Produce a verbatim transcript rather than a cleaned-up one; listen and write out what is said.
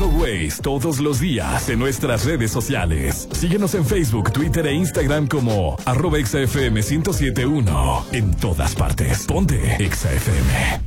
nuevo Waze todos los días en nuestras redes sociales. Síguenos en Facebook, Twitter e Instagram como arroba Exa F M ciento siete punto uno. En todas partes. Ponte Exa F M.